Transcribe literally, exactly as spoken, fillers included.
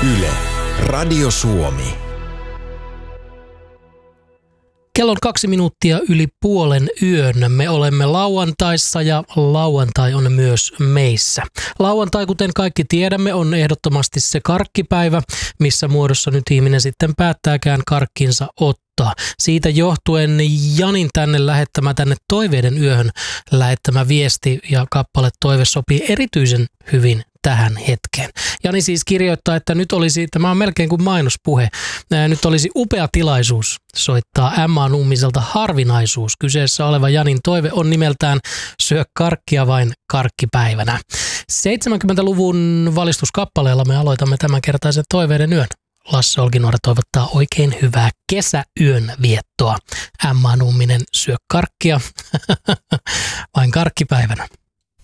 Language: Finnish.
Yle, Radio Suomi. Kello on kaksi minuuttia yli puolen yön. Me olemme lauantaissa ja lauantai on myös meissä. Lauantai, kuten kaikki tiedämme, on ehdottomasti se karkkipäivä, missä muodossa nyt ihminen sitten päättääkään karkkinsa ottaa. Siitä johtuen Janin tänne lähettämä, tänne Toiveiden yöhön lähettämä viesti ja kappale Toive sopii erityisen hyvin tähän hetkeen. Jani siis kirjoittaa, että nyt olisi, tämä on melkein kuin mainospuhe, nyt olisi upea tilaisuus soittaa M A Nummiselta Harvinaisuus. Kyseessä oleva Janin toive on nimeltään Syö karkkia vain karkkipäivänä. seitsemänkymmentäluvun valistuskappaleella me aloitamme tämänkertaisen Toiveiden yön. Lasse Olkinuora toivottaa oikein hyvää kesäyön viettoa. M A Numminen Syö karkkia vain karkkipäivänä.